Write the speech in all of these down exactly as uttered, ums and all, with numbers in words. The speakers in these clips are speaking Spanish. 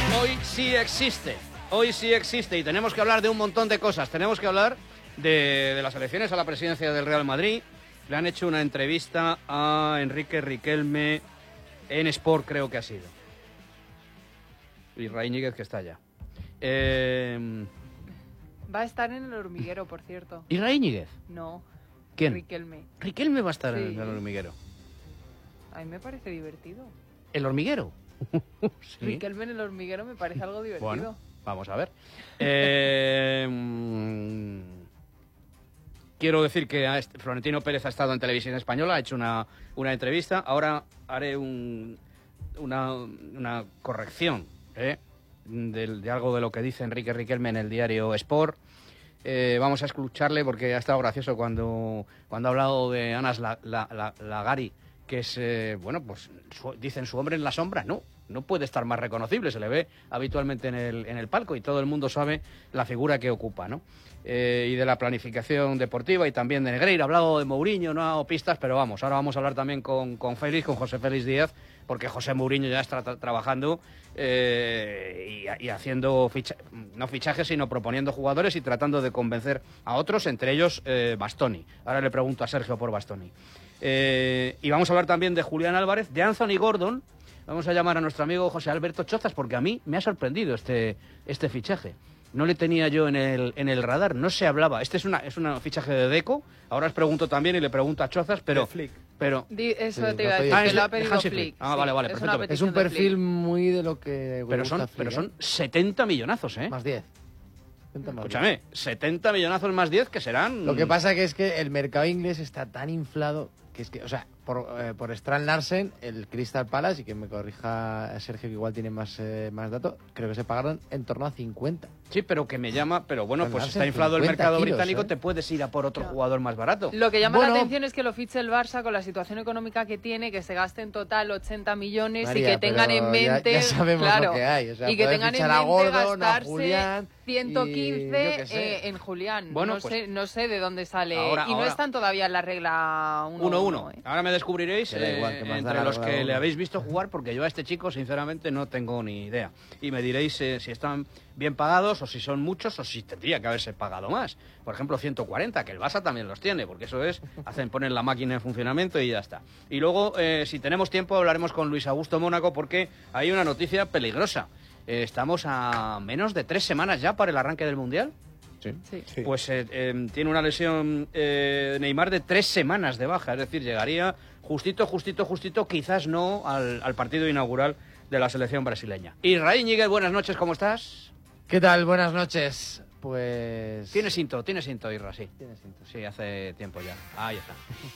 Hoy sí existe, hoy sí existe y tenemos que hablar de un montón de cosas. Tenemos que hablar de, de las elecciones a la presidencia del Real Madrid. Le han hecho una entrevista a Enrique Riquelme en Sport, creo que ha sido. Y Ray Níguez, que está allá. Eh... Va a estar en El Hormiguero, por cierto. ¿Y Ray Níguez? No. ¿Quién? Riquelme. Riquelme va a estar Sí. en El Hormiguero. A mí me parece divertido. ¿El Hormiguero? Sí. Riquelme en El Hormiguero me parece algo divertido. Bueno, vamos a ver. Eh, mm, quiero decir que a este- Florentino Pérez ha estado en Televisión Española, ha hecho una, una entrevista. Ahora haré un, una, una corrección ¿eh? de, de algo de lo que dice Enrique Riquelme en el diario Sport. Eh, vamos a escucharle porque ha estado gracioso cuando, cuando ha hablado de Anas La- La- La- Lagari, que es, eh, bueno, pues su- dicen su hombre en la sombra. No, no puede estar más reconocible, se le ve habitualmente en el, en el palco y todo el mundo sabe la figura que ocupa, ¿no? Eh, y de la planificación deportiva y también de Negreira. Ha hablado de Mourinho, no ha dado pistas, pero vamos, ahora vamos a hablar también con, con Félix, con José Félix Díaz, porque José Mourinho ya está tra- trabajando eh, y, y haciendo, ficha no fichajes, sino proponiendo jugadores y tratando de convencer a otros, entre ellos eh, Bastoni. Ahora le pregunto a Sergio por Bastoni. Eh, y vamos a hablar también de Julián Álvarez, de Anthony Gordon. Vamos a llamar a nuestro amigo José Alberto Chozas, porque a mí me ha sorprendido este, este fichaje. No le tenía yo en el, en el radar, no se hablaba. Este es una es un fichaje de Deco. Ahora os pregunto también y le pregunto a Chozas, pero... De Flick. pero Di- Eso Sí, te iba a lo decir, Ah, que es lo de- ha pedido Hansi Flick. Flick. Ah, sí. vale, vale, Es perfecto. una Es un petición de perfil Flick. muy de lo que le pero gusta son, a Flick, pero ¿eh? son setenta millonazos, ¿eh? Más diez. setenta más Escúchame, setenta millonazos más diez que serán... diez. Lo que pasa que es que el mercado inglés está tan inflado que es que, o sea, por, eh, por Strand Larsen, el Crystal Palace, y que me corrija Sergio que igual tiene más, eh, más datos, creo que se pagaron en torno a cincuenta. Sí, pero que me llama... Pero bueno, Van pues a está ser inflado el cincuenta mercado kilos, británico, ¿eh? te puedes ir a por otro jugador más barato. Lo que llama Bueno. la atención es que lo fiche el Barça con la situación económica que tiene, que se gaste en total ochenta millones María, y que tengan pero en mente, ya, ya sabemos claro, lo que hay. O sea, y que poder tengan en fichar mente a Gordon, a gastarse Julián, ciento y quince yo qué sé. eh, en Julián. Bueno, no pues- sé, no sé de dónde sale Ahora- y no ahora- están todavía en la regla uno uno uno. ¿eh? Ahora me descubriréis Que da igual, eh, que más da entre la los regla que uno. le habéis visto jugar, porque yo a este chico, sinceramente, no tengo ni idea. Y me diréis eh, si están bien pagados o si son muchos o si tendría que haberse pagado más. Por ejemplo, ciento cuarenta, que el Barça también los tiene, porque eso es, hacen poner la máquina en funcionamiento y ya está. Y luego, eh, si tenemos tiempo, hablaremos con Luis Augusto Mónaco, porque hay una noticia peligrosa. Eh, estamos a menos de tres semanas ya para el arranque del Mundial. Sí. Sí. Sí. Pues eh, eh, tiene una lesión eh, Neymar de tres semanas de baja, es decir, llegaría justito, justito, justito, quizás no al, al partido inaugural de la selección brasileña. Israel Níguez, buenas noches, ¿cómo estás? ¿Qué tal? Buenas noches. Pues... Tienes intro, tienes intro, Isra, sí. Tienes intro. Sí, hace tiempo ya. Ahí está.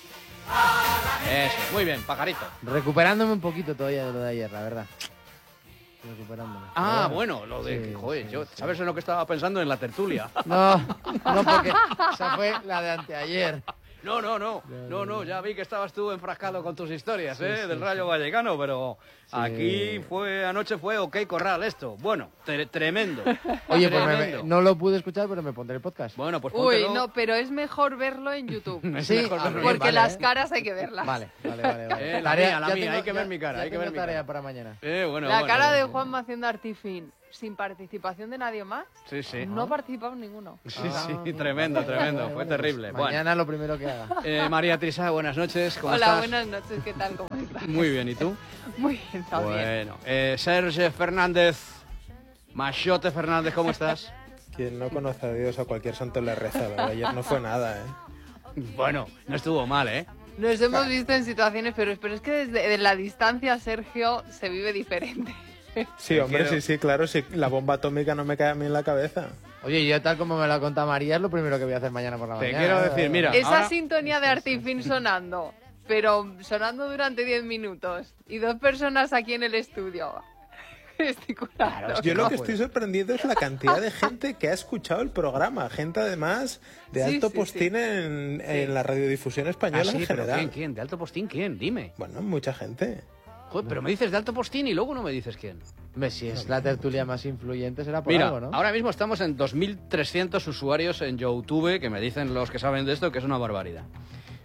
Eso, muy bien, pajarito. Recuperándome un poquito todavía de lo de ayer, la verdad. Recuperándome. Ah, Pero bueno, lo de... Sí, que, joder, sí, yo, sí. ¿sabes en lo que estaba pensando? En la tertulia. No, no, porque esa fue la de anteayer. No, no, no, no, no, ya vi que estabas tú enfrascado con tus historias, ¿eh? sí, Del sí. Rayo Vallecano, pero Sí. aquí fue, anoche fue OK Corral esto. Bueno, tre- tremendo. Oye, pues me- Tremendo. no lo pude escuchar, pero me pondré el podcast. Bueno, pues Uy, póntelo. no, pero es mejor verlo en YouTube. Es Sí, mejor ah, verlo. bien, Porque vale, las ¿eh? caras hay que verlas. Vale, vale, vale. vale. Eh, la mía, la ya mía, tengo- hay que ver ya- mi cara, ya hay que ver tengo mi tarea cara. para mañana. Eh, bueno, La bueno. cara de Juanma haciendo Artifin sin participación de nadie más. Sí, sí. No ha participado ninguno. Sí, Ah, sí, bueno, tremendo, vale, tremendo. vale, Fue vale, terrible. pues Bueno, mañana lo primero que haga. eh, María Trisa, buenas noches. ¿Cómo Hola, estás? buenas noches, ¿qué tal? ¿Cómo estás? Muy bien, ¿y tú? Muy bien, también. Bueno, eh, Sergio Fernández, Machote Fernández, ¿cómo estás? Quien no conoce a Dios a cualquier santo le reza, pero ayer no fue nada, ¿eh? Bueno, no estuvo mal, ¿eh? Nos hemos visto en situaciones, pero, pero es que desde de la distancia, Sergio, se vive diferente. Sí, hombre, quiero- sí, sí, claro, sí, la bomba atómica no me cae a mí en la cabeza. Oye, yo tal como me lo ha contado María, es lo primero que voy a hacer mañana por la Te mañana. quiero decir, mira, Esa ahora- sintonía de Artifin sonando, pero sonando durante diez minutos y dos personas aquí en el estudio gesticulando. Yo lo no que puede. estoy sorprendido es la cantidad de gente que ha escuchado el programa, gente además de Sí, alto sí, postín sí. en, en la radiodifusión Ah, española sí, en pero general. ¿quién, quién? ¿De alto postín quién? Dime. Bueno, mucha gente. Joder, pero me dices de alto postín y luego no me dices quién. Hombre, si es la tertulia más influyente será por Mira, algo, ¿no? ahora mismo estamos en dos mil trescientos usuarios en YouTube, que me dicen los que saben de esto que es una barbaridad.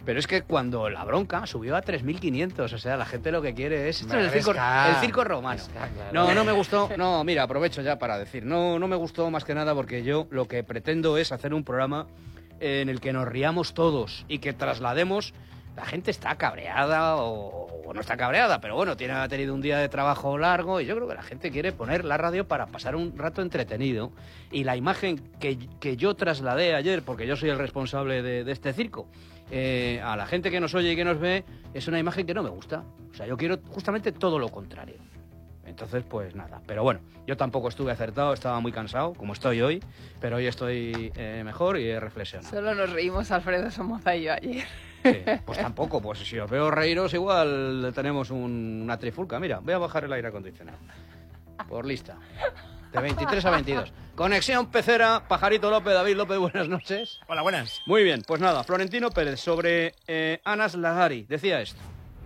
Pero es que cuando la bronca subió a tres mil quinientos, o sea, la gente lo que quiere es... Esto es el Hombre, circo, Vesca. el circo romano. Vesca, claro. No, no me gustó... No, mira, aprovecho ya para decir. No, no me gustó más que nada porque yo lo que pretendo es hacer un programa en el que nos riamos todos y que traslademos... La gente está cabreada o, o no está cabreada, pero bueno, tiene, ha tenido un día de trabajo largo y yo creo que la gente quiere poner la radio para pasar un rato entretenido. Y la imagen que, que yo trasladé ayer, porque yo soy el responsable de, de este circo, eh, a la gente que nos oye y que nos ve, es una imagen que no me gusta. O sea, yo quiero justamente todo lo contrario. Entonces, pues nada. Pero bueno, yo tampoco estuve acertado, estaba muy cansado, como estoy hoy, pero hoy estoy eh, mejor y he reflexionado. Solo nos reímos Alfredo Somoza y yo ayer. Sí, pues tampoco, pues si os veo reíros igual tenemos un, una trifulca. Mira, voy a bajar el aire acondicionado. Por lista. De veintitrés a veintidós. Conexión Pecera, Pajarito López, David López, buenas noches. Hola, buenas. Muy bien, pues nada, Florentino Pérez sobre eh, Anas Lahari decía esto.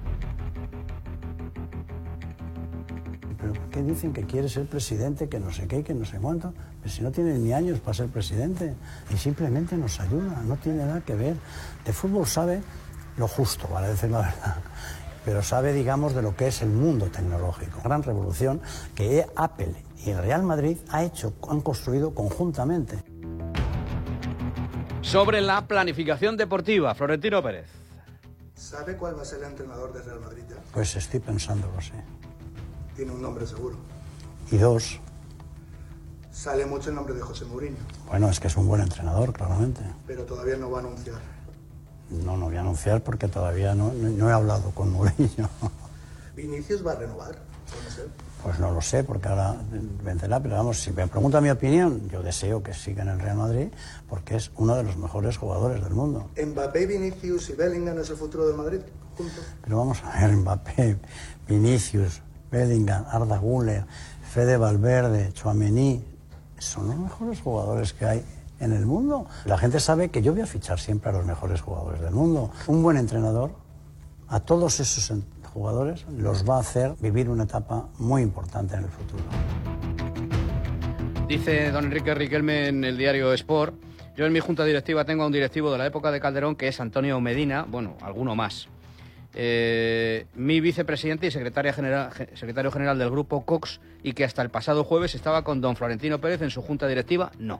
¿Pero qué dicen? Que quiere ser presidente, que no sé qué, que no sé cuánto. Pero si no tiene ni años para ser presidente. Y simplemente nos ayuda, no tiene nada que ver. De fútbol sabe lo justo, para decir la verdad. Pero sabe, digamos, de lo que es el mundo tecnológico. Gran revolución que Apple y el Real Madrid ha hecho, han construido conjuntamente. Sobre la planificación deportiva, Florentino Pérez. ¿Sabe cuál va a ser el entrenador del Real Madrid ya? Pues estoy pensándolo, sí. Tiene un nombre seguro. Y dos, Sale mucho el nombre de José Mourinho, bueno, es que es un buen entrenador, claramente. pero todavía no va a anunciar. No, no voy a anunciar porque todavía no, no, no he hablado con Mourinho. ¿Vinicius va a renovar? No sé. Pues no lo sé, porque ahora vencerá, pero vamos, si me pregunta mi opinión, yo deseo que siga en el Real Madrid, porque es uno de los mejores jugadores del mundo. ¿Mbappé, Vinicius y Bellingham es el futuro del Madrid? Juntos. Pero vamos a ver, Mbappé, Vinicius, Bellingham, Arda Güler, Fede Valverde, Tchouaméni, son los mejores jugadores que hay en el mundo. La gente sabe que yo voy a fichar siempre a los mejores jugadores del mundo. Un buen entrenador, a todos esos en- jugadores, los va a hacer vivir una etapa muy importante en el futuro. Dice don Enrique Riquelme en el diario Sport: yo en mi junta directiva tengo a un directivo de la época de Calderón que es Antonio Medina, bueno, alguno más. Eh, mi vicepresidente y secretaria general, ge- secretario general del grupo Cox, y que hasta el pasado jueves estaba con don Florentino Pérez en su junta directiva, no.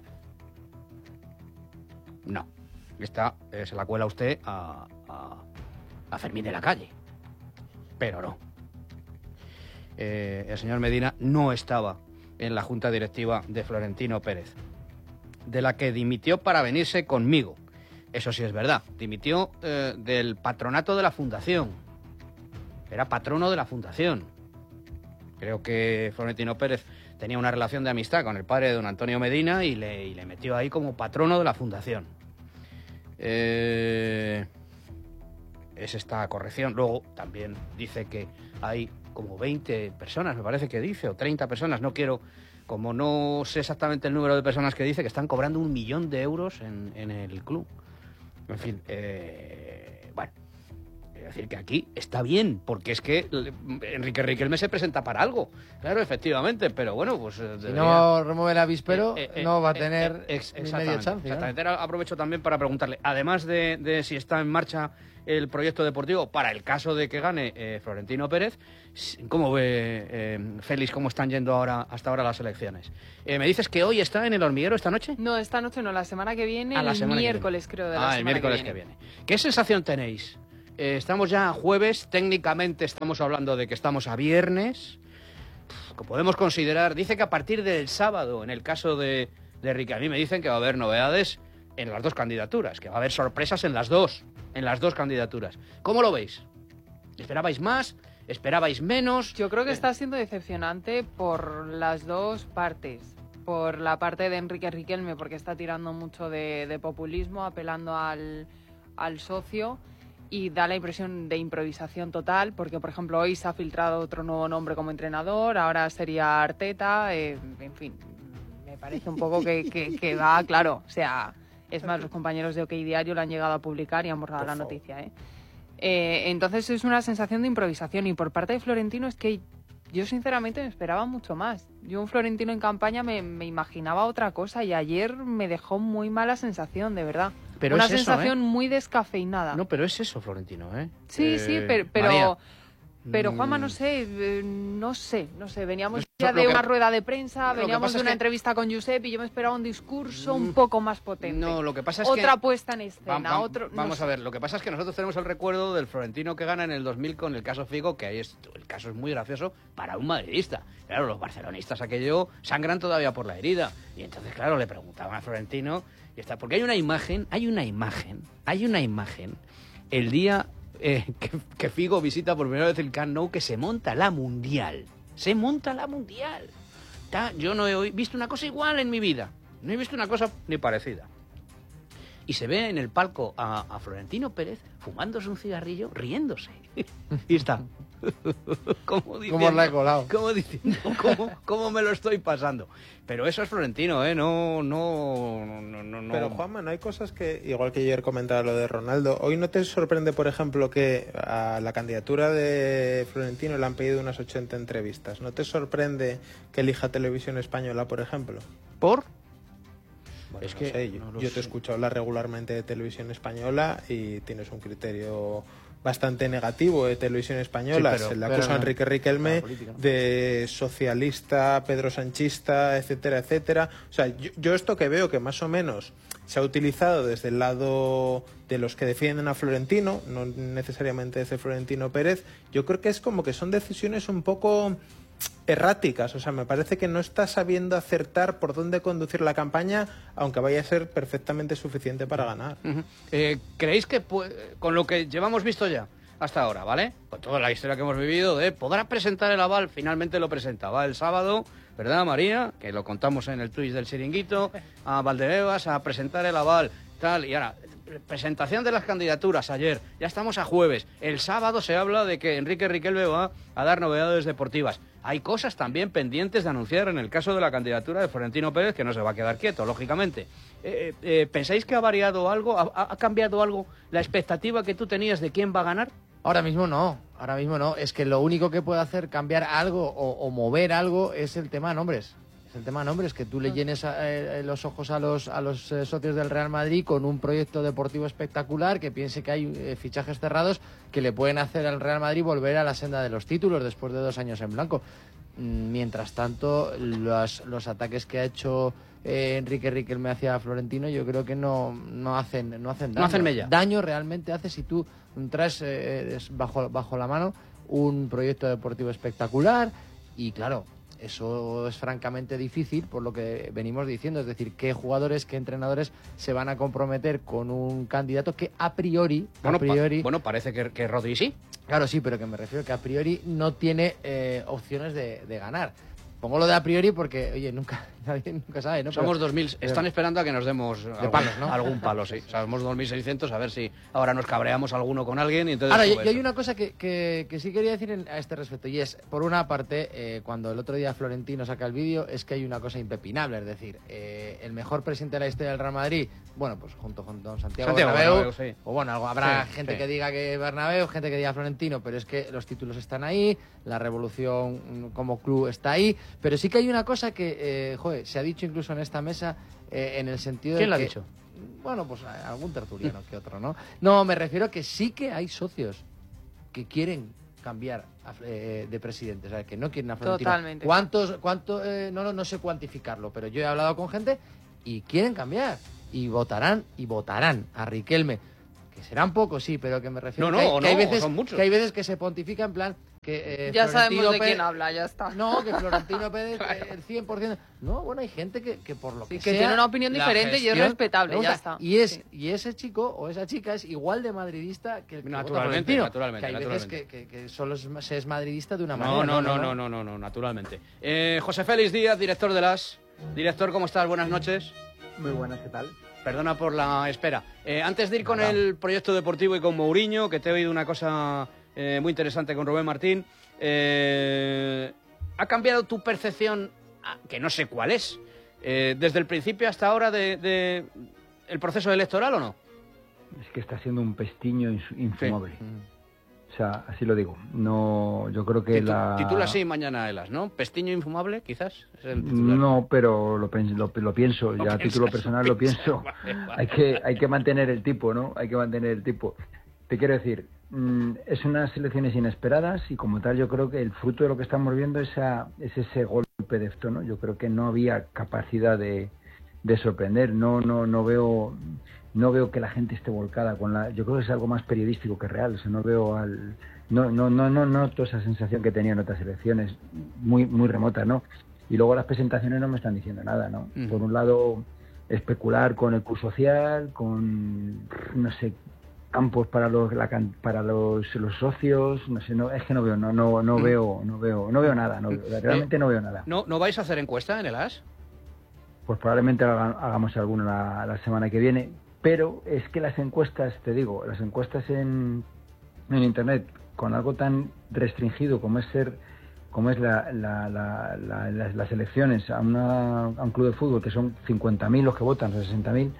No. Esta eh, se la cuela usted a, a, a Fermín de la Calle. Pero no. Eh, el señor Medina no estaba en la junta directiva de Florentino Pérez, de la que dimitió para venirse conmigo. Eso sí es verdad. Dimitió eh, del patronato de la fundación. Era patrono de la fundación. Creo que Florentino Pérez tenía una relación de amistad con el padre de don Antonio Medina y le, y le metió ahí como patrono de la fundación. Eh, es esta corrección. Luego también dice que hay como veinte personas, me parece que dice, o treinta personas, no quiero... Como no sé exactamente el número de personas que dice, que están cobrando un millón de euros en, en el club. En fin, eh, bueno, es decir que aquí está bien, porque es que Enrique Riquelme se presenta para algo. Claro, efectivamente, pero bueno, pues... Si debería... no remueve el avispero, Eh, eh, no va a eh, tener eh, ex- ni exactamente, medio chance. ¿no? exactamente. Ahora aprovecho también para preguntarle, además de, de si está en marcha el proyecto deportivo para el caso de que gane eh, Florentino Pérez, ¿cómo ve eh, Félix cómo están yendo ahora hasta ahora las elecciones? Eh, ¿Me dices que hoy está en El Hormiguero esta noche? No, esta noche no, la semana que viene, Ah, la el semana que miércoles viene. creo de la Ah, el semana miércoles que que viene. viene. ¿Qué sensación tenéis? Eh, estamos ya a jueves, técnicamente estamos hablando de que estamos a viernes, que podemos considerar, dice que a partir del sábado, en el caso de, de Enrique, a mí me dicen que va a haber novedades en las dos candidaturas, que va a haber sorpresas en las dos, en las dos candidaturas. ¿Cómo lo veis? ¿Esperabais más? ¿Esperabais menos? Yo creo que Eh, está siendo decepcionante por las dos partes. Por la parte de Enrique Riquelme, porque está tirando mucho de, de populismo, apelando al, al socio, y da la impresión de improvisación total, porque, por ejemplo, hoy se ha filtrado otro nuevo nombre como entrenador, ahora sería Arteta, eh, en fin, me parece un poco que, que, que va, claro, o sea, es más, los compañeros de OK Diario lo han llegado a publicar y han borrado la noticia, ¿eh? Eh, entonces es una sensación de improvisación, y por parte de Florentino es que yo sinceramente me esperaba mucho más. Yo un Florentino en campaña me, me imaginaba otra cosa, y ayer me dejó muy mala sensación, de verdad. pero una es eso, sensación ¿eh? muy descafeinada. No, pero es eso, Florentino, ¿eh? Sí, Eh, sí, pero, pero, María, pero mm, Juanma, no sé, eh, no sé, no sé, veníamos Eso, ya lo de que- una rueda de prensa, lo que veníamos pasa de es una que- entrevista con Josep y yo me esperaba un discurso Mm, un poco más potente. No, lo que pasa es Otra que... puesta en escena, Va- va- otro... no vamos sé. a ver, lo que pasa es que nosotros tenemos el recuerdo del Florentino que gana en el dos mil con el caso Figo, que ahí es, el caso es muy gracioso para un madridista. Claro, los barcelonistas aquello sangran todavía por la herida. Y entonces, claro, le preguntaban a Florentino, y está, porque hay una imagen, hay una imagen, hay una imagen, el día eh, que, que Figo visita por primera vez el Camp Nou, que se monta la Mundial. Se monta la Mundial. Ta- Yo no he visto una cosa igual en mi vida. No he visto una cosa ni parecida. Y se ve en el palco a, a Florentino Pérez fumándose un cigarrillo, riéndose. Y está. Como diciendo, ¿Cómo la he colado? Como diciendo, ¿cómo, cómo me lo estoy pasando? Pero eso es Florentino, ¿eh? No, no, no, no. no. Pero Juanma, ¿no hay cosas que, igual que ayer comentaba lo de Ronaldo, hoy no te sorprende, por ejemplo, que a la candidatura de Florentino le han pedido unas ochenta entrevistas? ¿No te sorprende que elija Televisión Española, por ejemplo? ¿Por? Bueno, Es no que sé, yo, no lo yo te sé. escucho hablar regularmente de Televisión Española y tienes un criterio bastante negativo de Televisión Española. Sí, pero- Se le pero acusa a no- Enrique Riquelme la política, ¿no? de socialista, Pedro Sanchista, etcétera, etcétera. O sea, yo, yo esto que veo que más o menos se ha utilizado desde el lado de los que defienden a Florentino, no necesariamente desde Florentino Pérez, yo creo que es como que son decisiones un poco erráticas. O sea, me parece que no está sabiendo acertar por dónde conducir la campaña, aunque vaya a ser perfectamente suficiente para ganar. Ujú. Eh, ¿Creéis que pu- con lo que llevamos visto ya hasta ahora, ¿vale? Con toda la historia que hemos vivido de podrá presentar el aval, finalmente lo presenta. Va el sábado, ¿verdad, María? Que lo contamos en el Twitch del Chiringuito, a Valdebebas a presentar el aval, tal, y ahora... Presentación de las candidaturas ayer, ya estamos a jueves. El sábado se habla de que Enrique Riquelme va a dar novedades deportivas. Hay cosas también pendientes de anunciar en el caso de la candidatura de Florentino Pérez, que no se va a quedar quieto, lógicamente. Eh, eh, ¿Pensáis que ha variado algo? ¿Ha, ha cambiado algo la expectativa que tú tenías de quién va a ganar? Ahora mismo no, ahora mismo no. Es que lo único que puede hacer cambiar algo o, o mover algo es el tema de nombres. Es el tema de nombres, que tú le llenes a, eh, los ojos a los, a los eh, socios del Real Madrid con un proyecto deportivo espectacular, que piense que hay eh, fichajes cerrados que le pueden hacer al Real Madrid volver a la senda de los títulos después de dos años en blanco. Mm, Mientras tanto, los, los ataques que ha hecho eh, Enrique Riquelme hacia Florentino, yo creo que no, no hacen no hacen daño. No hacen mella. Daño realmente hace si tú traes eh, es bajo, bajo la mano un proyecto deportivo espectacular y, claro, eso es francamente difícil por lo que venimos diciendo, es decir, qué jugadores, qué entrenadores se van a comprometer con un candidato que a priori, Bueno, a priori, pa- bueno parece que, que Rodri sí. claro, sí, pero que me refiero que a priori no tiene eh, opciones de, de ganar. Pongo lo de a priori porque, oye, nunca nadie nunca sabe, ¿no? Somos Pero- dos mil. Están esperando a que nos demos algún, palos, ¿no? algún palo, sí. Somos dos mil seiscientos, a ver si ahora nos cabreamos alguno con alguien y entonces... Ahora, y, sube y hay eso. una cosa que, que, que sí quería decir en- a este respecto, y es, por una parte, eh, cuando el otro día Florentino saca el vídeo, es que hay una cosa impepinable, es decir, eh, el mejor presidente de la historia del Real Madrid, bueno, pues junto con don Santiago, Santiago Bernabéu, Bernabéu, sí. o bueno, algo- habrá Sí, gente sí. que diga que Bernabéu, gente que diga Florentino, pero es que los títulos están ahí, la revolución mm, como club está ahí, pero sí que hay una cosa que, eh, joder, se ha dicho incluso en esta mesa, eh, en el sentido ¿Quién de lo ha que- dicho? Bueno, pues algún tertuliano que otro, ¿no? No, me refiero que sí que hay socios que quieren cambiar a- eh, de presidente, o sea, que no quieren a Florentino. Totalmente. ¿Cuántos, cuánto, eh, no, no, no sé cuantificarlo, pero yo he hablado con gente y quieren cambiar y votarán y votarán a Riquelme, que serán pocos, sí, pero que me refiero No, que, hay, no, que hay no, veces son muchos. que hay veces que se pontifica en plan que eh, Ya Florentino sabemos de Pérez- quién habla, ya está. No, que Florentino Pérez eh, el cien por ciento. No, bueno, hay gente que, que por lo Sí, que que sea, tiene una opinión la diferente y es gestión respetable, le gusta. ya está. Y es Sí. y ese chico o esa chica es igual de madridista que el que vota Naturalmente, Florentino. naturalmente, Que hay veces naturalmente. que, que- que solo es- se es madridista de una No, manera. no, no, no, no, no, no, naturalmente. Eh, José Félix Díaz, director de las... Director, ¿cómo estás? Buenas noches. Muy buenas, ¿qué tal? Perdona por la espera. Eh, antes de ir con el proyecto deportivo y con Mourinho, que te he oído una cosa eh, muy interesante con Rubén Martín, eh, ¿ha cambiado tu percepción, ah, que no sé cuál es, eh, desde el principio hasta ahora de, de el proceso electoral o no? Es que está siendo un pestiño ins- infumable. O sea, así lo digo. No, yo creo que Titu la... Titula así mañana Elas, ¿no? ¿Pestiño infumable, quizás? Es el titular. No, pero lo, lo, lo pienso, Lo ya a piensas, título personal lo lo pienso. Vale, vale. Hay que, hay que mantener el tipo, ¿no? Hay que mantener el tipo. Te quiero decir, mmm, es unas elecciones inesperadas y como tal yo creo que el fruto de lo que estamos viendo es, a, es ese golpe de esto, ¿no? Yo creo que no había capacidad de, de sorprender. No, no, no veo... No veo que la gente esté volcada con la... Yo creo que es algo más periodístico que real. O sea, no veo al... No, no, no, no noto esa sensación que tenía en otras elecciones, muy, muy remota, ¿no? Y luego las presentaciones no me están diciendo nada, ¿no? Uh-huh. Por un lado, especular con el Q social, con, no sé, campos para los, la, para los, los socios, no sé, no, es que no veo, no, no, no uh-huh. veo, no veo, no veo nada, no, realmente no veo nada. ¿No, no vais a hacer encuesta en el A S? Pues probablemente hagamos alguna la, la semana que viene. Pero es que las encuestas, te digo, las encuestas en, en Internet, con algo tan restringido como es ser, como es la, la, la, la, las, las elecciones a, una, a un club de fútbol, que son cincuenta mil los que votan, sesenta mil,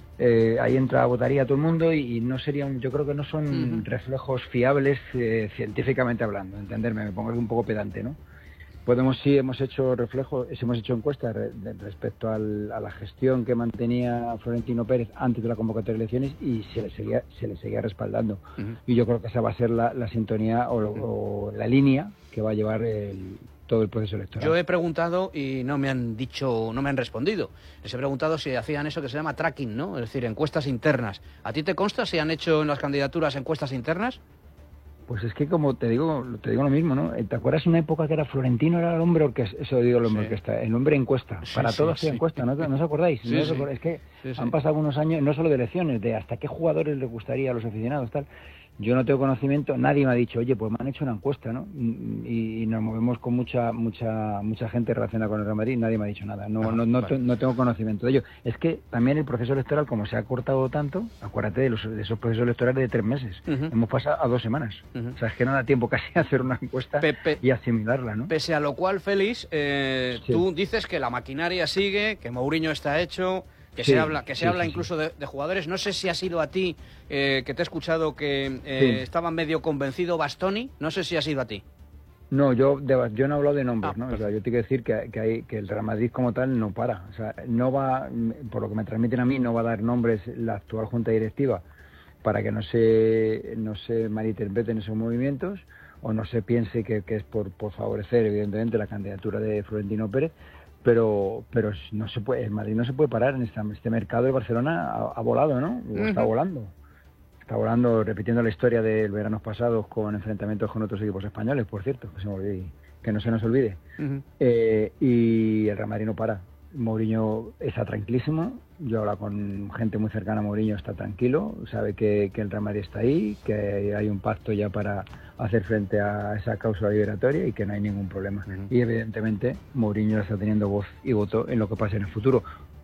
eh, ahí entra, votaría todo el mundo y, y no serían, yo creo que no son uh-huh. reflejos fiables eh, científicamente hablando, entenderme, me pongo un poco pedante, ¿no? Podemos, sí, hemos hecho reflejos, hemos hecho encuestas re, de, respecto al, a la gestión que mantenía Florentino Pérez antes de la convocatoria de elecciones y se le seguía, se le seguía respaldando. Uh-huh. Y yo creo que esa va a ser la, la sintonía o, uh-huh. o la línea que va a llevar el, todo el proceso electoral. Yo he preguntado y no me han dicho, no me han respondido. Les he preguntado si hacían eso que se llama tracking, ¿no? Es decir, encuestas internas. ¿A ti te consta si han hecho en las candidaturas encuestas internas? Pues es que como te digo, te digo lo mismo, ¿no? ¿Te acuerdas una época que era Florentino, era el hombre orquesta? Eso digo el hombre sí. orquesta, el hombre encuesta. Sí, Para sí, todos sí. hacía encuesta, ¿no? ¿No os acordáis? Sí, ¿No os sí. acordáis? Es que sí, sí. han pasado unos años, no solo de elecciones, de hasta qué jugadores les gustaría a los aficionados, tal. Yo no tengo conocimiento, nadie me ha dicho, oye, pues me han hecho una encuesta, ¿no? Y, y nos movemos con mucha mucha mucha gente relacionada con el Real Madrid, nadie me ha dicho nada, no ah, no, no, vale. no tengo conocimiento de ello. Es que también el proceso electoral, como se ha cortado tanto, acuérdate de, los, de esos procesos electorales de tres meses, uh-huh. hemos pasado a dos semanas, uh-huh. o sea, es que no da tiempo casi a hacer una encuesta Pepe, y asimilarla, ¿no? Pese a lo cual, Félix, eh, sí. tú dices que la maquinaria sigue, que Mourinho está hecho... Que sí, se habla, que se sí, habla sí, incluso sí. De, de jugadores. No sé si ha sido a ti, eh, que te he escuchado que eh, sí. estaba medio convencido Bastoni. No sé si ha sido a ti. No, yo de, yo no he hablado de nombres, ah, ¿no? O sea, yo tengo que decir que, que, hay, que el Real Madrid como tal no para. O sea, no va, por lo que me transmiten a mí, no va a dar nombres la actual Junta Directiva para que no se, no se malinterpreten esos movimientos o no se piense que, que es por, por favorecer, evidentemente, la candidatura de Florentino Pérez. Pero pero no se puede, el Madrid no se puede parar en esta, este mercado. De Barcelona ha, ha volado, ¿no? O está uh-huh. volando. Está volando, repitiendo la historia del verano pasado con enfrentamientos con otros equipos españoles, por cierto, que, se me olvide, que no se nos olvide. Uh-huh. Eh, y el Real Madrid no para. Mourinho está tranquilísimo. Yo hablo con gente muy cercana a Mourinho, está tranquilo, sabe que, que el Real Madrid está ahí, que hay un pacto ya para hacer frente a esa cláusula liberatoria y que no hay ningún problema. Uh-huh. Y evidentemente Mourinho está teniendo voz y voto en lo que pase en el futuro,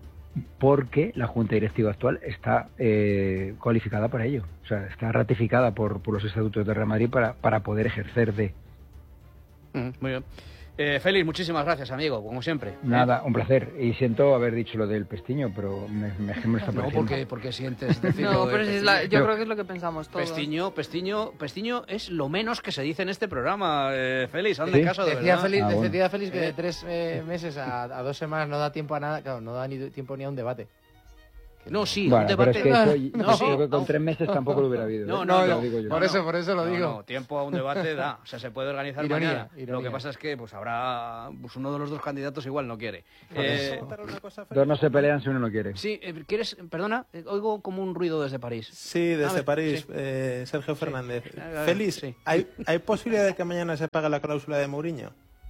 porque la Junta Directiva actual está eh, cualificada para ello, o sea, está ratificada por, por los estatutos del Real Madrid para, para poder ejercer de... Uh-huh. Muy bien. Eh, Félix, muchísimas gracias, amigo, como siempre. Nada, un placer. Y siento haber dicho lo del pestiño, pero me, me, me está No, porque, porque sientes decirlo. No, pero de si es la, yo pero, creo que es lo que pensamos todos. Pestiño, pestiño, pestiño es lo menos que se dice en este programa, eh, Félix, hazme ¿Sí? caso de decía verdad. Félix, ah, bueno. Decía Félix que de tres eh, meses a, a dos semanas no da tiempo a nada, claro, no da ni tiempo ni a un debate. No, sí, bueno, un debate... Pero es que eso, no, yo sí, creo que con no. tres meses tampoco lo hubiera habido. No, no, ¿eh? no, lo digo yo. por no, eso, por eso lo no, digo. No, tiempo a un debate da, o sea, se puede organizar ironía, mañana. Ironía. Lo que pasa es que pues habrá, pues uno de los dos candidatos igual no quiere. Eh, dos no se pelean si uno no quiere. Sí, eh, ¿quieres, perdona? Eh, oigo como un ruido desde París. Sí, desde ver, París, sí. Eh, Sergio Fernández. Sí. Ver, Félix, sí. ¿hay, ¿hay posibilidad de que mañana se pague la cláusula de Mourinho?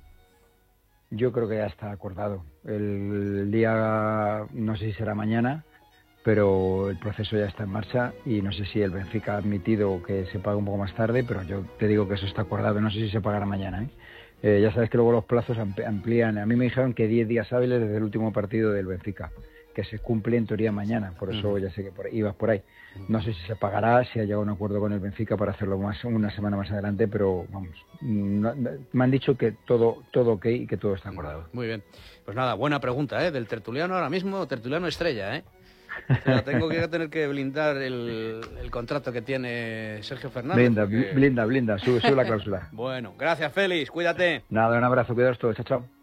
Yo creo que ya está acordado. El día, no sé si será mañana, pero el proceso ya está en marcha y no sé si el Benfica ha admitido que se pague un poco más tarde, pero yo te digo que eso está acordado, no sé si se pagará mañana. ¿eh? Eh, ya sabes que luego los plazos amplían. A mí me dijeron que diez días hábiles desde el último partido del Benfica, que se cumple en teoría mañana, por eso uh-huh. ya sé que por ahí, ibas por ahí. No sé si se pagará, si ha llegado a un acuerdo con el Benfica para hacerlo más una semana más adelante, pero vamos, no, no, me han dicho que todo todo ok y que todo está acordado. Muy bien. Pues nada, buena pregunta, ¿eh? Del tertuliano ahora mismo, tertuliano estrella, ¿eh? Pero tengo que tener que blindar el, el contrato que tiene Sergio Fernández. Blinda, porque... blinda, blinda, sube, sube la cláusula. Bueno, gracias, Félix, cuídate. Nada, un abrazo, cuidaos todos, chao, chao.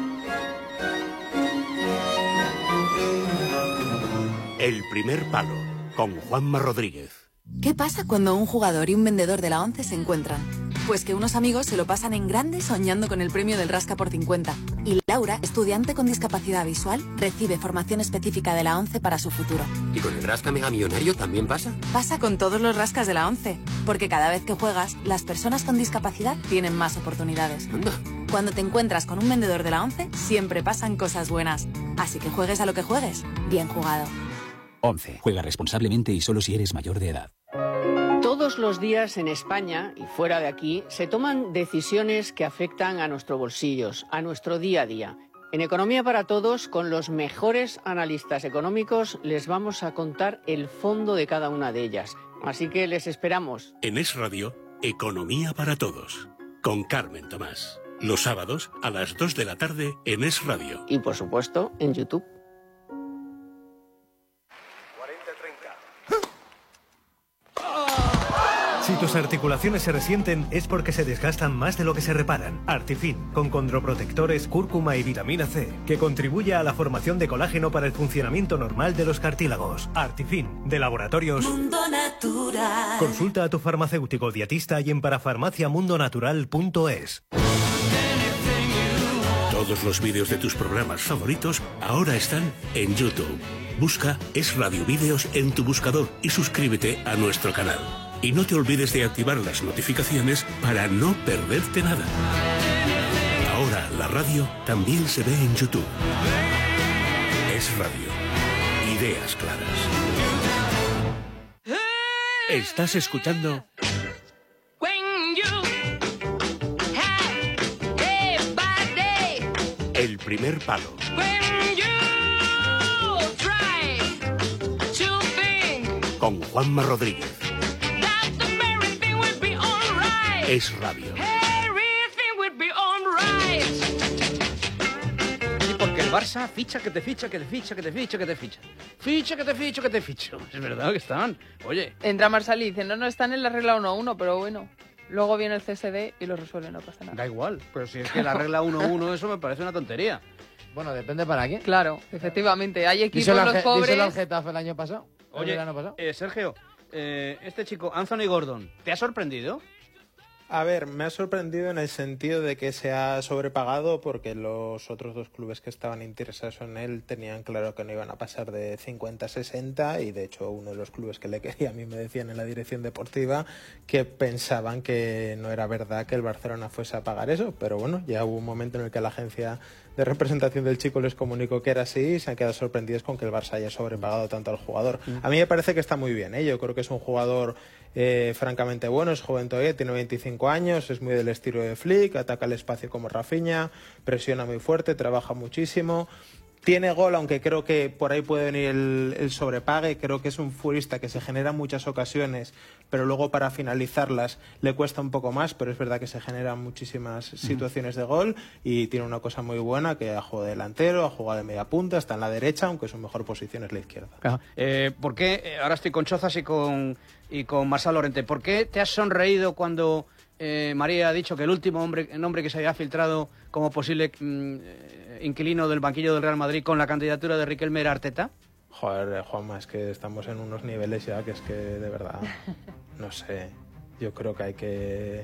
El primer palo, con Juanma Rodríguez. ¿Qué pasa cuando un jugador y un vendedor de la ONCE se encuentran? Pues que unos amigos se lo pasan en grande soñando con el premio del Rasca por cincuenta. Y Laura, estudiante con discapacidad visual, recibe formación específica de la ONCE para su futuro. ¿Y con el Rasca Mega Millonario también pasa? Pasa con todos los rascas de la ONCE, porque cada vez que juegas, las personas con discapacidad tienen más oportunidades. Anda. Cuando te encuentras con un vendedor de la ONCE, siempre pasan cosas buenas. Así que juegues a lo que juegues, bien jugado. ONCE. Juega responsablemente y solo si eres mayor de edad. Todos los días en España y fuera de aquí se toman decisiones que afectan a nuestros bolsillos, a nuestro día a día. En Economía para Todos, con los mejores analistas económicos, les vamos a contar el fondo de cada una de ellas. Así que les esperamos. En Es Radio, Economía para Todos, con Carmen Tomás. Los sábados a las dos de la tarde en Es Radio. Y por supuesto, en YouTube. Si tus articulaciones se resienten es porque se desgastan más de lo que se reparan. Artifin, con condroprotectores, cúrcuma y vitamina C, que contribuye a la formación de colágeno para el funcionamiento normal de los cartílagos. Artifin, de Laboratorios Mundo Natural. Consulta a tu farmacéutico dietista y en parafarmaciamundonatural punto es. Todos los vídeos de tus programas favoritos ahora están en YouTube. Busca Es Radio Vídeos en tu buscador y suscríbete a nuestro canal. Y no te olvides de activar las notificaciones para no perderte nada. Ahora la radio también se ve en YouTube. Es Radio. Ideas claras. ¿Estás escuchando? El primer palo. Con Juanma Rodríguez. Es Radio. Sí, porque el Barça ficha que te ficha, que te ficha, que te ficha, que te ficha. Ficha que te ficho, que te ficho. Es verdad que están. Oye. Entra Marsal y dice, no, no, están en la regla uno uno, pero bueno. Luego viene el C S D y lo resuelve, no pasa nada. Da igual, pero si es que la regla uno uno, eso me parece una tontería. Bueno, depende para quién. Claro, efectivamente. Hay equipos Díselo los al, pobres... díselo al Getafe el año pasado. Oye, el año pasado. Eh, Sergio, eh, este chico, Anthony Gordon, ¿te ha sorprendido? A ver, me ha sorprendido en el sentido de que se ha sobrepagado porque los otros dos clubes que estaban interesados en él tenían claro que no iban a pasar de cincuenta a sesenta y de hecho uno de los clubes que le quería a mí me decían en la dirección deportiva que pensaban que no era verdad que el Barcelona fuese a pagar eso, pero bueno, ya hubo un momento en el que la agencia de representación del chico les comunicó que era así y se han quedado sorprendidos con que el Barça haya sobrepagado tanto al jugador. A mí me parece que está muy bien, ¿eh? Yo creo que es un jugador Eh, francamente bueno, es joven todavía, tiene veinticinco años, es muy del estilo de Flick, ataca el espacio como Rafinha, presiona muy fuerte, trabaja muchísimo, tiene gol, aunque creo que por ahí puede venir el, el sobrepague. Creo que es un futbolista que se genera en muchas ocasiones, pero luego para finalizarlas le cuesta un poco más, pero es verdad que se generan muchísimas situaciones de gol y tiene una cosa muy buena, que ha jugado de delantero, ha jugado de media punta, está en la derecha, aunque su mejor posición es la izquierda. Eh, ¿Por qué, ahora estoy con Chozas y con, y con Marçal Lorente, ¿por qué te has sonreído cuando eh, María ha dicho que el último hombre, nombre que se había filtrado como posible mm, inquilino del banquillo del Real Madrid con la candidatura de Riquelme era Arteta? Joder, Juanma, es que estamos en unos niveles ya que es que de verdad, no sé, yo creo que hay que...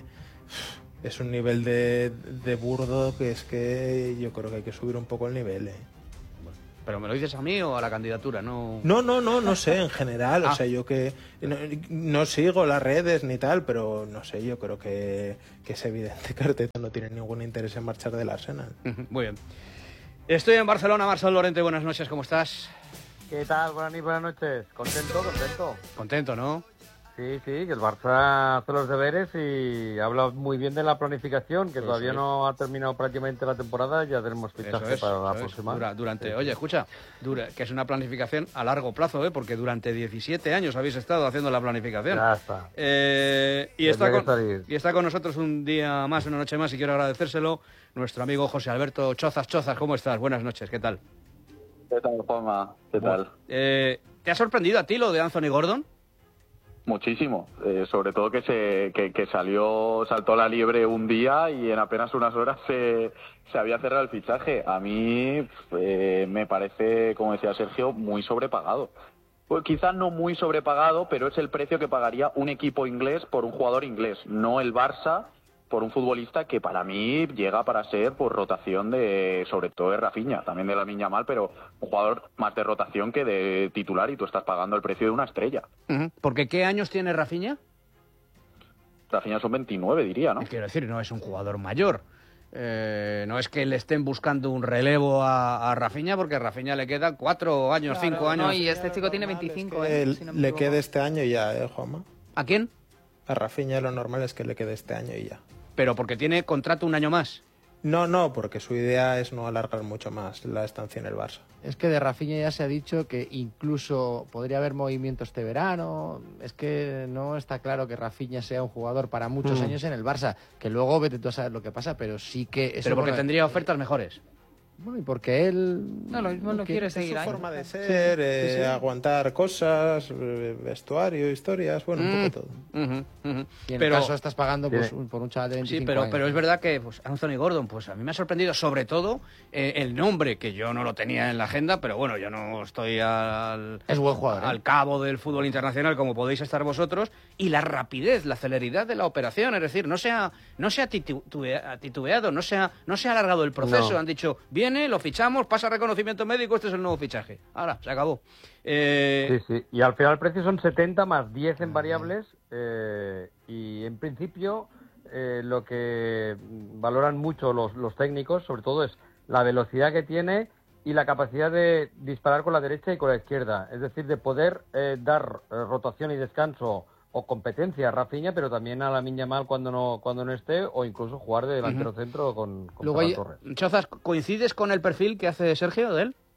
Es un nivel de, de burdo que es que yo creo que hay que subir un poco el nivel, ¿eh? ¿Pero me lo dices a mí o a la candidatura? No, no, no, no, no sé, en general, ah. o sea, yo que no, no sigo las redes ni tal, pero no sé, yo creo que, que es evidente que Arteta no tiene ningún interés en marchar del Arsenal. Muy bien. Estoy en Barcelona, Marçal Lorente, buenas noches, ¿cómo estás? ¿Qué tal? Buenas noches, buenas noches. ¿Contento? Contento. Contento, ¿no? Sí, sí, que el Barça hace los deberes y habla muy bien de la planificación, que sí, todavía sí. no ha terminado prácticamente la temporada, ya tenemos fichaje es, para la próxima. Dura, durante, sí. Oye, escucha, dura, que es una planificación a largo plazo, ¿eh? Porque durante diecisiete años habéis estado haciendo la planificación. Ya está. Eh, y, está con, y está con nosotros un día más, una noche más, y quiero agradecérselo, nuestro amigo José Alberto Chozas. Chozas, ¿cómo estás? Buenas noches, ¿qué tal? ¿Qué tal, Juanma? ¿Qué tal? Eh, ¿Te ha sorprendido a ti lo de Anthony Gordon? Muchísimo, eh, sobre todo que se que, que salió, saltó la liebre un día y en apenas unas horas se, se había cerrado el fichaje. A mí eh, me parece, como decía Sergio, muy sobrepagado. Pues quizás no muy sobrepagado, pero es el precio que pagaría un equipo inglés por un jugador inglés, no el Barça por un futbolista que para mí llega para ser por rotación de, sobre todo de Rafinha, también de Lamine Yamal, pero un jugador más de rotación que de titular y tú estás pagando el precio de una estrella. Uh-huh. ¿Porque qué años tiene Rafinha? Rafinha son veintinueve, diría, ¿no? Quiero decir, no es un jugador mayor. Eh, no es que le estén buscando un relevo a, a Rafinha, porque a Rafinha le quedan cuatro años, claro, cinco años. No, y este chico tiene veinticinco. Es que eh, él, si no me le equivoco. queda este año y ya, ¿eh, Juanma? ¿A quién? A Rafinha lo normal es que le quede este año y ya. Pero porque tiene contrato un año más. No, no, porque su idea es no alargar mucho más la estancia en el Barça. Es que de Rafinha ya se ha dicho que incluso podría haber movimiento este verano. Es que no está claro que Rafinha sea un jugador para muchos Mm. años en el Barça. Que luego vete tú a saber lo que pasa, pero sí que... Eso, Pero porque bueno, tendría ofertas mejores. Bueno, y porque él... No, lo mismo no quiere Es seguir su ahí. forma de ser, eh, sí, sí. aguantar cosas, eh, vestuario, historias, bueno, un Mm. poco todo. Uh-huh, uh-huh. Y en pero, el caso estás pagando pues, Sí. un- por un chaval de veinticinco Sí, pero, años. pero es verdad que pues, Anthony Gordon, pues a mí me ha sorprendido sobre todo eh, el nombre, que yo no lo tenía en la agenda, pero bueno, yo no estoy al, Es buen jugador, ¿eh? al cabo del fútbol internacional como podéis estar vosotros, y la rapidez, la celeridad de la operación, es decir, no se ha, no se ha titubea- titubeado, no se ha, no se ha alargado el proceso, No. han dicho, viene, lo fichamos, pasa reconocimiento médico, este es el nuevo fichaje. Ahora, se acabó. Eh, Sí, sí. Y al final el precio son setenta más diez en variables eh, y en principio eh, lo que valoran mucho los, los técnicos sobre todo es la velocidad que tiene y la capacidad de disparar con la derecha y con la izquierda. Es decir, de poder eh, dar eh, rotación y descanso o competencia a Rafinha, pero también a Lamine Yamal cuando no cuando no esté o incluso jugar de delantero Ujú. centro con, con luego Ferran hay- Torres. Chozas, ¿coincides con el perfil que hace Sergio de él?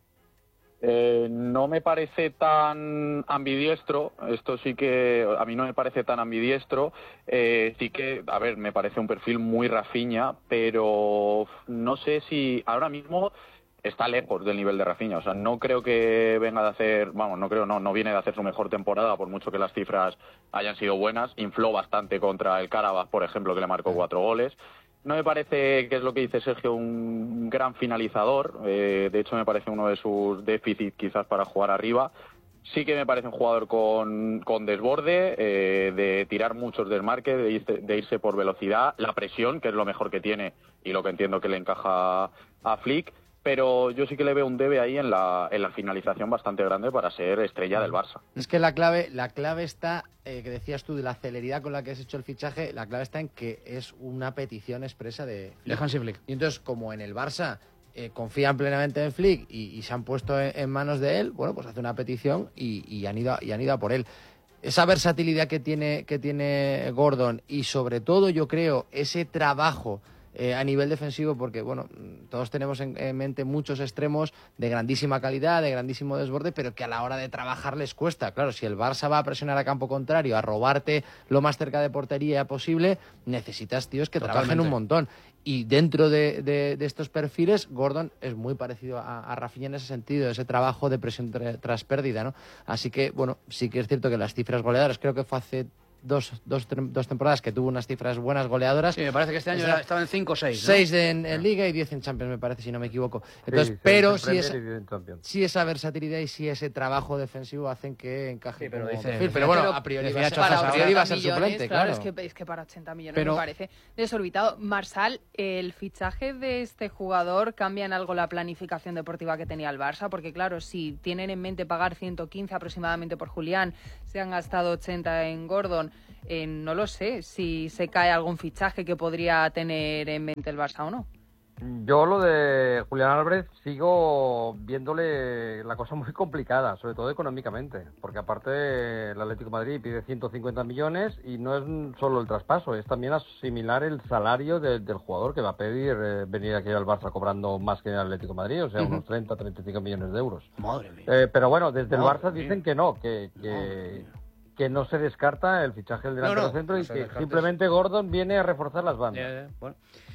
Eh, no me parece tan ambidiestro, esto sí que a mí no me parece tan ambidiestro, eh, sí que, a ver, me parece un perfil muy Rafinha, pero no sé si ahora mismo está lejos del nivel de Rafinha, o sea, no creo que venga de hacer, vamos, no creo, no, no viene de hacer su mejor temporada, por mucho que las cifras hayan sido buenas, infló bastante contra el Karabakh, por ejemplo, que le marcó cuatro goles. No me parece, que es lo que dice Sergio, un gran finalizador. Eh, de hecho, me parece uno de sus déficits quizás para jugar arriba. Sí que me parece un jugador con, con desborde, eh, de tirar muchos desmarques, de irse, de irse por velocidad, la presión, que es lo mejor que tiene y lo que entiendo que le encaja a Flick. Pero yo sí que le veo un debe ahí en la, en la finalización bastante grande para ser estrella del Barça. Es que la clave, la clave está, eh, que decías tú, de la celeridad con la que has hecho el fichaje, la clave está en que es una petición expresa de De Hansi Flick. Y entonces, como en el Barça eh, confían plenamente en Flick y, y se han puesto en, en manos de él, bueno, pues hace una petición y, y han ido, a- y han ido a por él. Esa versatilidad que tiene, que tiene Gordon y sobre todo, yo creo, ese trabajo eh, a nivel defensivo, porque bueno, todos tenemos en, en mente muchos extremos de grandísima calidad, de grandísimo desborde, pero que a la hora de trabajar les cuesta. Claro, si el Barça va a presionar a campo contrario, a robarte lo más cerca de portería posible, necesitas tíos que Totalmente. trabajen un montón. Y dentro de, de- de estos perfiles, Gordon es muy parecido a, a Rafinha en ese sentido, ese trabajo de presión tra- tras pérdida, ¿no? Así que, bueno, sí que es cierto que las cifras goleadoras, creo que fue hace dos, dos, tre- dos temporadas que tuvo unas cifras buenas goleadoras. Sí, me parece que este año Esa- era- estaba en cinco o seis, ¿no? seis en, en Liga y diez en Champions, me parece, si no me equivoco. Entonces, Sí, seis pero en sí, Premier esa, y diez en Champions. sí esa versatilidad y sí ese trabajo defensivo hacen que encaje Sí, pero como dice- perfil. decía- Pero bueno, pero a priori decía va a ser, Chozas, a ahora- priori va a ser millones, suplente, claro. claro. Es que, es que para ochenta millones Pero- me parece desorbitado. Marsal, ¿el fichaje de este jugador cambia en algo la planificación deportiva que tenía el Barça? Porque claro, si tienen en mente pagar ciento quince aproximadamente por Julián, se han gastado ochenta en Gordon, eh, no lo sé si se cae algún fichaje que podría tener en mente el Barça o no. Yo lo de Julián Álvarez sigo viéndole la cosa muy complicada, sobre todo económicamente, porque aparte el Atlético de Madrid pide ciento cincuenta millones y no es solo el traspaso, es también asimilar el salario de- del jugador que va a pedir eh, venir aquí al Barça cobrando más que el Atlético de Madrid, o sea, Ujú. unos treinta, treinta y cinco millones de euros. Madre mía. Eh, pero bueno, desde el Madre Barça mía. dicen que no, que, que, que no se descarta el fichaje del delantero no, centro no y se que descarta. simplemente Gordon viene a reforzar las bandas. Ya, ya, bueno.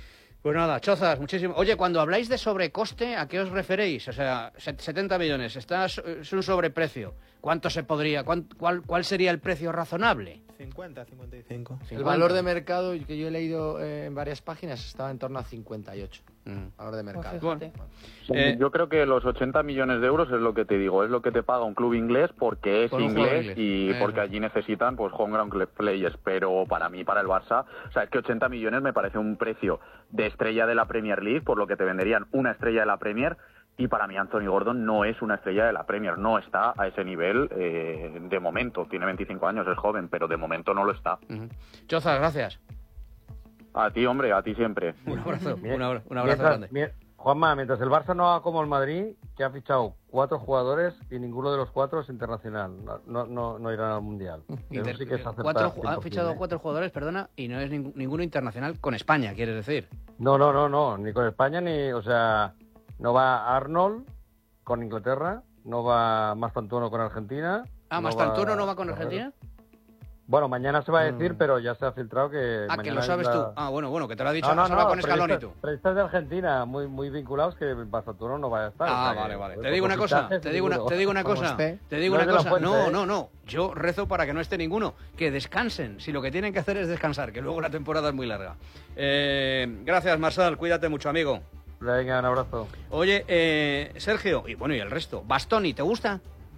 Pues nada, Chozas, muchísimo. Oye, cuando habláis de sobrecoste, ¿a qué os referéis? O sea, setenta millones, está, es un sobreprecio. ¿Cuánto se podría, cuán, cuál, cuál sería el precio razonable? cincuenta, cincuenta y cinco. El valor de mercado que yo he leído eh, en varias páginas estaba en torno a cincuenta y ocho. Mm. Valor de mercado. Bueno. Eh, Yo creo que los ochenta millones de euros es lo que te digo, es lo que te paga un club inglés porque es inglés, inglés y eh, porque allí necesitan pues home ground players, pero para mí, para el Barça, o sea, es que ochenta millones me parece un precio de estrella de la Premier League, por lo que te venderían una estrella de la Premier, y para mí Anthony Gordon no es una estrella de la Premier, no está a ese nivel eh, de momento, tiene veinticinco años, es joven, pero de momento no lo está. Uh-huh. Chozas, gracias. A ti, hombre, a ti siempre. Un abrazo, Bien. un abrazo, un abrazo Mientras, grande. mi- Juanma, mientras el Barça no haga como el Madrid, que ha fichado cuatro jugadores y ninguno de los cuatro es internacional, no, no, no, no irán al Mundial. Eso sí que es acertar Cuatro, cien por ha cien, fichado ¿eh? cuatro jugadores, perdona, y no es ning- ninguno internacional con España, quieres decir. No, no, no, no, ni con España ni, o sea, no va Arnold con Inglaterra, no va Mastantuono con Argentina. Ah, no ¿Mastantuono no va con Guerrero. Argentina? Bueno, mañana se va a decir, Mm. pero ya se ha filtrado que... Ah, que mañana lo es sabes la- tú. Ah, bueno, bueno, que te lo ha dicho, No, no, se va no, con Scaloni tú. periodistas, periodistas de Argentina muy muy vinculados que Mastantuono no vaya a estar. Ah, o sea, vale, que, vale. pues, Te digo con una cosa, fichajes, te digo una, seguro. te digo una Como cosa, esté. te digo No es una de la cosa. fuente, No, ¿eh? no, no. Yo rezo para que no esté ninguno. Que descansen. Si lo que tienen que hacer es descansar, que luego la temporada es muy larga. Eh, gracias, Marsal. Cuídate mucho, amigo. Venga, un abrazo. Oye, eh, Sergio, y bueno, y el resto. Bastoni, ¿te gusta?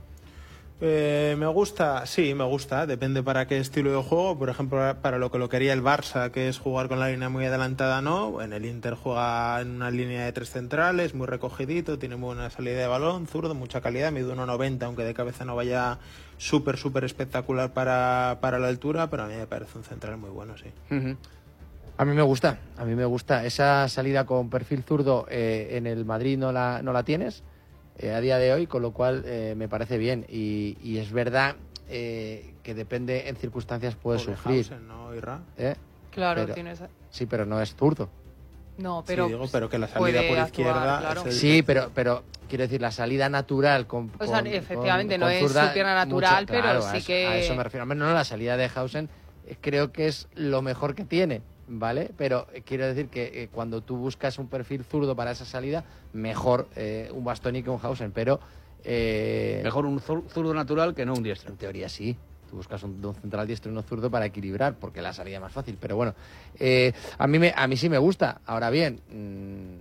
Eh, me gusta, sí, me gusta, depende para qué estilo de juego. Por ejemplo, para lo que lo quería el Barça, que es jugar con la línea muy adelantada, no. En el Inter juega en una línea de tres centrales, muy recogidito, tiene muy buena salida de balón, zurdo, mucha calidad, mide uno noventa, aunque de cabeza no vaya súper, súper espectacular para, para la altura, pero a mí me parece un central muy bueno, sí. Uh-huh. A mí me gusta, a mí me gusta. Esa salida con perfil zurdo eh, en el Madrid no la, no la tienes eh, a día de hoy, con lo cual eh, me parece bien. Y, y es verdad eh, que depende, en circunstancias puede Pobre sufrir. Hausen, ¿no, Irra? ¿Eh? Claro, Pero- tienes... Sí, pero no es zurdo. No, pero... Sí, digo, pero que la salida puede por actuar, izquierda claro. es el- Sí, pero, pero quiero decir, la salida natural con. O sea, con- efectivamente, con- no con es zurda, su pierna natural, mucho- pero claro, sí a eso- que- A eso me refiero. Hombre, no, no, la salida de Hausen eh, creo que es lo mejor que tiene, ¿vale? Pero eh, quiero decir que eh, cuando tú buscas un perfil zurdo para esa salida, mejor eh, un Bastoni que un Hausen, pero. eh, Mejor un zur- zurdo natural que no un diestro. En teoría sí. Tú buscas un, un central diestro y uno zurdo para equilibrar, porque la salida es más fácil. Pero bueno, eh, a, mí me, a mí sí me gusta. Ahora bien, mmm,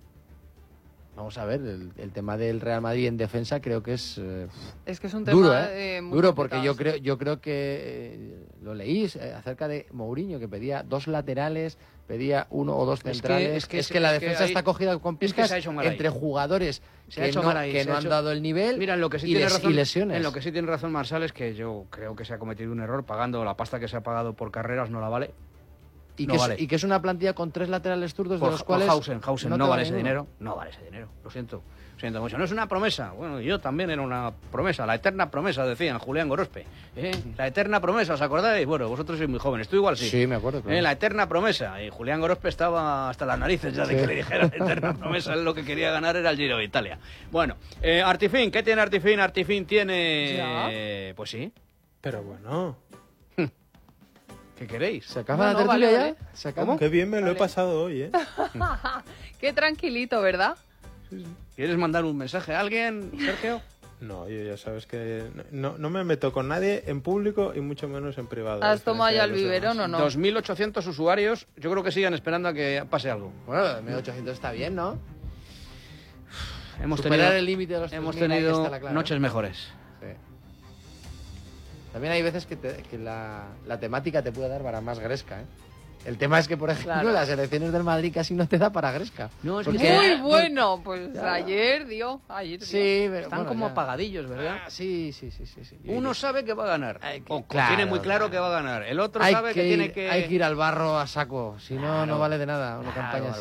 vamos a ver, el, el tema del Real Madrid en defensa creo que es eh, Es que es un tema duro, ¿eh? eh, muy duro, porque yo complicado, creo, yo creo que eh, lo leís eh, acerca de Mourinho, que pedía dos laterales, pedía uno o dos que- centrales. es que- es que la es que defensa ahí- está cogida con es que pistas se ha hecho mal ahí. entre jugadores Se ha que hecho no, mal ahí, que se no ha han hecho- dado el nivel. Mira, en lo que sí y, tiene les- razón, y lesiones. en lo que sí tiene razón Marsal es que yo creo que se ha cometido un error pagando la pasta que se ha pagado por carreras, no la vale. Y, no que vale. es, y que es una plantilla con tres laterales zurdos, Por, de los por cuales Hausen, Hausen no, te vale ese ninguno. dinero, no vale ese dinero, lo siento. Lo siento mucho. No es una promesa. Bueno, yo también era una promesa, la eterna promesa, decían Julián Gorospe. ¿eh? La eterna promesa, ¿os acordáis? Bueno, vosotros sois muy jóvenes, tú igual sí. Sí, me acuerdo, claro. ¿Eh? La eterna promesa. Y Julián Gorospe estaba hasta las narices ya de Sí. que le dijera la eterna promesa. Él lo que quería ganar era el Giro de Italia. Bueno, eh, Artifin, ¿qué tiene Artifin? Artifin tiene... ¿Ya? eh, pues sí. Pero bueno. ¿Qué queréis? ¿Se acaba No, la no, tertulia vale, ya? vale. ¿Se acaba? ¿Cómo? Qué bien me lo he Vale. pasado hoy, ¿eh? Qué tranquilito, ¿verdad? ¿Quieres mandar un mensaje a alguien, Sergio? No, yo ya sabes que no, no me meto con nadie en público y mucho menos en privado. a ¿Has tomado diferencia ya de el los biberón demás. o no? dos mil ochocientos usuarios, yo creo que sigan esperando a que pase algo. Bueno, dos mil ochocientos está bien, ¿no? Hemos Superar tenido, el límite de los hemos tres mil, ahí tenido está la clave, noches ¿no? mejores. Sí. También hay veces que, te- que la, la temática te puede dar para más gresca, ¿eh? El tema es que, por ejemplo, Claro. las elecciones del Madrid casi no te da para gresca. No, es que Porque- Muy bueno, pues Ya. ayer dio, ayer dio. Sí, pero Están bueno, como ya. apagadillos, ¿verdad? Ah, sí, sí, sí, sí, sí. Uno sabe que va a ganar. Hay que- o claro, tiene muy claro claro. que va a ganar. El otro hay sabe que, que, tiene ir, que... hay que ir al barro a saco, si no, Claro. no vale de nada una Claro, campaña al así.